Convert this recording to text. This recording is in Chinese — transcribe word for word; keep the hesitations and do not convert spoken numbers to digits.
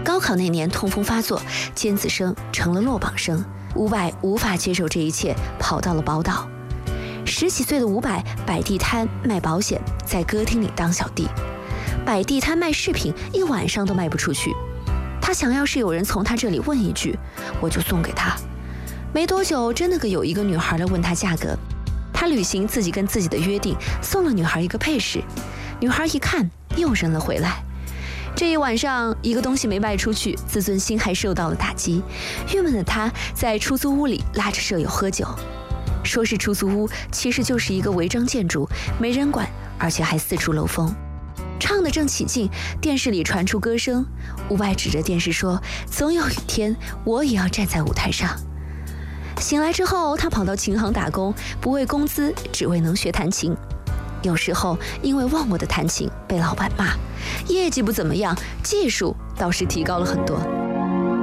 高考那年痛风发作，尖子生成了落榜生。伍佰无法接受这一切，跑到了宝岛。十几岁的伍佰摆地摊卖保险，在歌厅里当小弟，摆地摊卖饰品，一晚上都卖不出去。他想要是有人从他这里问一句，我就送给他。没多久，真的有一个女孩来问他价格，他履行自己跟自己的约定，送了女孩一个配饰。女孩一看，又扔了回来。这一晚上，一个东西没卖出去，自尊心还受到了打击。郁闷的他在出租屋里拉着舍友喝酒，说是出租屋，其实就是一个违章建筑，没人管，而且还四处漏风。唱得正起劲，电视里传出歌声，伍佰指着电视说：“总有一天，我也要站在舞台上。”醒来之后，他跑到琴行打工，不为工资，只为能学弹琴。有时候因为忘我的弹琴被老板骂，业绩不怎么样，技术倒是提高了很多。